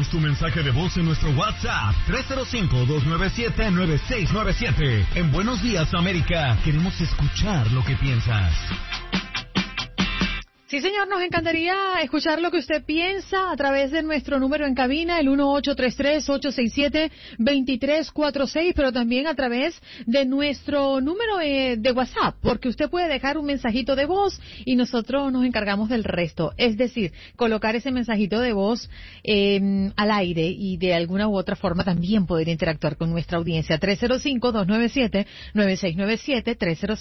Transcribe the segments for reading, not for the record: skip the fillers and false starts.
Déjanos tu mensaje de voz en nuestro WhatsApp 305-297-9697. En Buenos Días, América, queremos escuchar lo que piensas. Sí, señor, nos encantaría escuchar lo que usted piensa a través de nuestro número en cabina, el 1833-867-2346, pero también a través de nuestro número de WhatsApp, porque usted puede dejar un mensajito de voz y nosotros nos encargamos del resto. Es decir, colocar ese mensajito de voz al aire y de alguna u otra forma también poder interactuar con nuestra audiencia. 305-297-9697,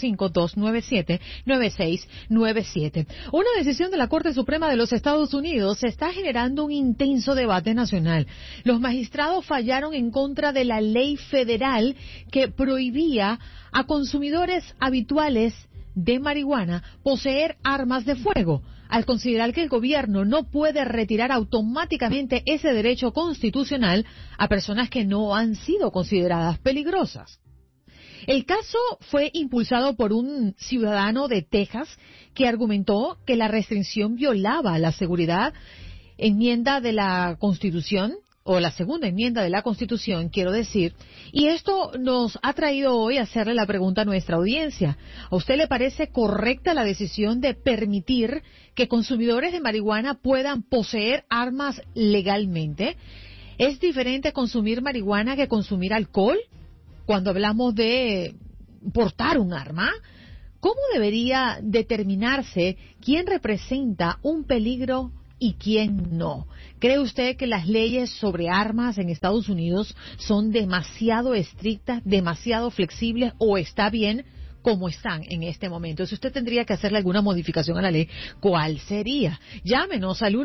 305-297-9697. Una decisión de la Corte Suprema de los Estados Unidos está generando un intenso debate nacional. Los magistrados fallaron en contra de la ley federal que prohibía a consumidores habituales de marihuana poseer armas de fuego, al considerar que el gobierno no puede retirar automáticamente ese derecho constitucional a personas que no han sido consideradas peligrosas. El caso fue impulsado por un ciudadano de Texas que argumentó que la restricción violaba la seguridad enmienda de la Constitución, o la segunda enmienda de la Constitución, quiero decir, y esto nos ha traído hoy a hacerle la pregunta a nuestra audiencia. ¿A usted le parece correcta la decisión de permitir que consumidores de marihuana puedan poseer armas legalmente? ¿Es diferente consumir marihuana que consumir alcohol? Cuando hablamos de portar un arma, ¿cómo debería determinarse quién representa un peligro y quién no? ¿Cree usted que las leyes sobre armas en Estados Unidos son demasiado estrictas, demasiado flexibles o está bien como están en este momento? Si usted tendría que hacerle alguna modificación a la ley, ¿cuál sería? Llámenos al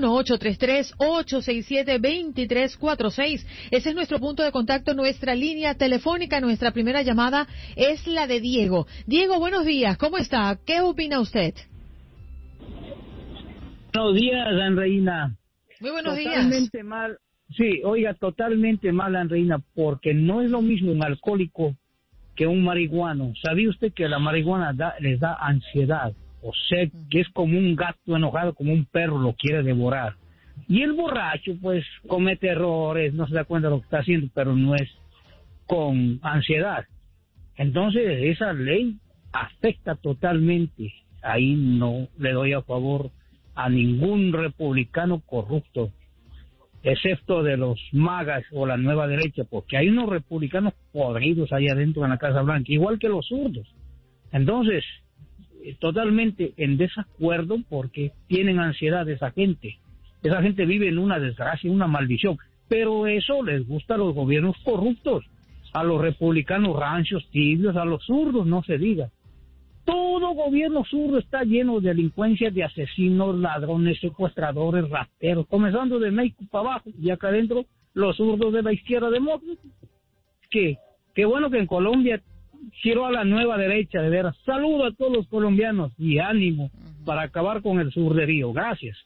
1-833-867-2346. Ese es nuestro punto de contacto, nuestra línea telefónica. Nuestra primera llamada es la de Diego. Diego, buenos días. ¿Cómo está? ¿Qué opina usted? Buenos días, Andreina. Muy buenos días. Totalmente mal. Sí, oiga, totalmente mal, Andreina, porque no es lo mismo un alcohólico que un marihuano. ¿Sabía usted que la marihuana les da ansiedad? O sea, que es como un gato enojado, como un perro lo quiere devorar. Y el borracho, pues, comete errores, no se da cuenta de lo que está haciendo, pero no es con ansiedad. Entonces, esa ley afecta totalmente. Ahí no le doy a favor a ningún republicano corrupto, excepto de los magas o la nueva derecha, porque hay unos republicanos podridos ahí adentro en la Casa Blanca, igual que los zurdos. Entonces, totalmente en desacuerdo porque tienen ansiedad esa gente. Esa gente vive en una desgracia, una maldición, pero eso les gusta a los gobiernos corruptos, a los republicanos rancios, tibios, a los zurdos, no se diga. Todo gobierno zurdo está lleno de delincuencia, de asesinos, ladrones, secuestradores, rateros, comenzando de México para abajo, y acá adentro los zurdos de la izquierda demócrata. Qué bueno que en Colombia quiero a la nueva derecha, de veras. Saludo a todos los colombianos y ánimo para acabar con el zurderío. Gracias.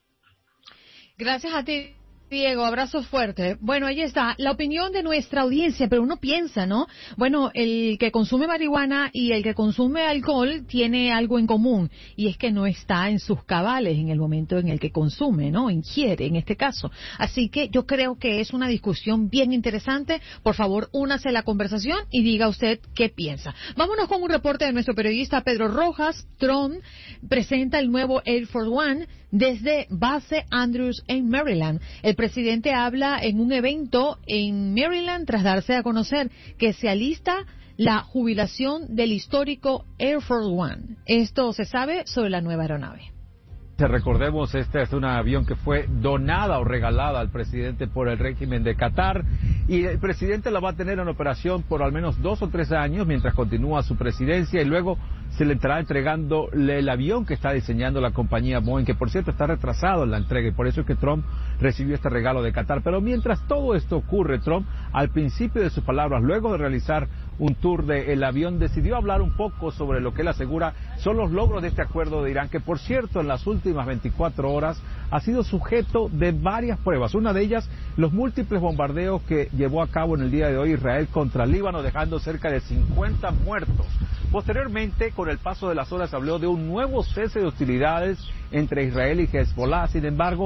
Gracias a ti, Diego, abrazos fuertes. Bueno, ahí está la opinión de nuestra audiencia, pero uno piensa, ¿no? Bueno, el que consume marihuana y el que consume alcohol tiene algo en común, y es que no está en sus cabales en el momento en el que consume, ¿no? Ingiere, en este caso. Así que yo creo que es una discusión bien interesante. Por favor, únase a la conversación y diga usted qué piensa. Vámonos con un reporte de nuestro periodista Pedro Rojas. Trump presenta el nuevo Air Force One desde Base Andrews en Maryland. El presidente habla en un evento en Maryland tras darse a conocer que se alista la jubilación del histórico Air Force One. Esto se sabe sobre la nueva aeronave. Recordemos, este es un avión que fue donada o regalada al presidente por el régimen de Qatar, y el presidente la va a tener en operación por al menos 2 o 3 años mientras continúa su presidencia, y luego se le estará entregando el avión que está diseñando la compañía Boeing, que por cierto está retrasado en la entrega, y por eso es que Trump recibió este regalo de Qatar. Pero mientras todo esto ocurre, Trump, al principio de sus palabras, luego de realizar un tour del avión, decidió hablar un poco sobre lo que él asegura son los logros de este acuerdo de Irán, que por cierto en las últimas 24 horas ha sido sujeto de varias pruebas. Una de ellas, los múltiples bombardeos que llevó a cabo en el día de hoy Israel contra Líbano, dejando cerca de 50 muertos. Posteriormente, con el paso de las horas, habló de un nuevo cese de hostilidades entre Israel y Hezbollah. Sin embargo,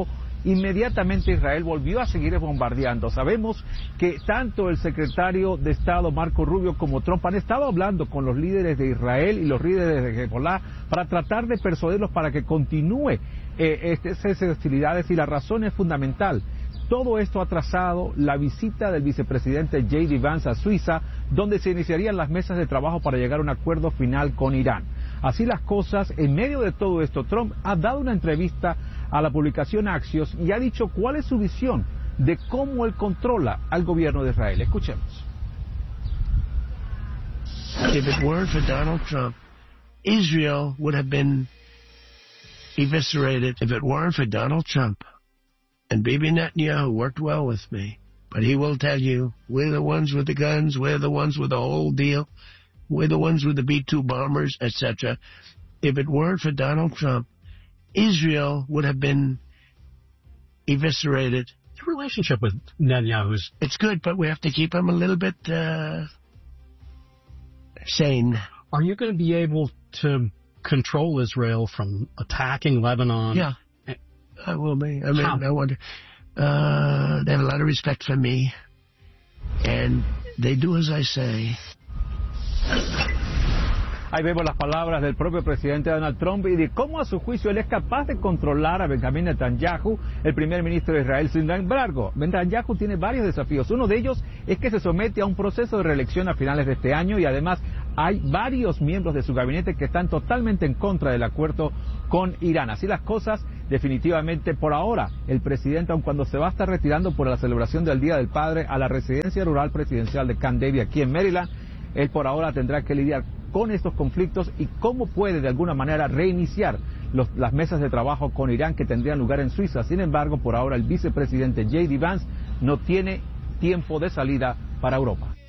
inmediatamente Israel volvió a seguir bombardeando. Sabemos que tanto el secretario de Estado Marco Rubio como Trump han estado hablando con los líderes de Israel y los líderes de Hezbollah para tratar de persuadirlos para que continúe estas hostilidades, y la razón es fundamental. Todo esto ha atrasado la visita del vicepresidente J.D. Vance a Suiza, donde se iniciarían las mesas de trabajo para llegar a un acuerdo final con Irán. Así las cosas, en medio de todo esto, Trump ha dado una entrevista a la publicación Axios y ha dicho cuál es su visión de cómo él controla al gobierno de Israel. Escuchemos. If it weren't for Donald Trump, Israel would have been eviscerated. If it weren't for Donald Trump, and Bibi Netanyahu worked well with me, but he will tell you, we're the ones with the guns, we're the ones with the whole deal, we're the ones with the B-2 bombers, etc. If it weren't for Donald Trump, Israel would have been eviscerated. The relationship with Netanyahu's... It's good, but we have to keep him a little bit sane. Are you going to be able to control Israel from attacking Lebanon? Yeah. I will be. I mean, I wonder. They have a lot of respect for me, and they do as I say. Ahí vemos las palabras del propio presidente Donald Trump y de cómo a su juicio él es capaz de controlar a Benjamin Netanyahu, el primer ministro de Israel. Sin embargo, Netanyahu tiene varios desafíos. Uno de ellos es que se somete a un proceso de reelección a finales de este año, y además hay varios miembros de su gabinete que están totalmente en contra del acuerdo con Irán. Así las cosas, definitivamente por ahora, el presidente, aun cuando se va a estar retirando por la celebración del Día del Padre a la residencia rural presidencial de Camp David aquí en Maryland, él por ahora tendrá que lidiar con estos conflictos y cómo puede de alguna manera reiniciar las mesas de trabajo con Irán que tendrían lugar en Suiza. Sin embargo, por ahora el vicepresidente J.D. Vance no tiene tiempo de salida para Europa.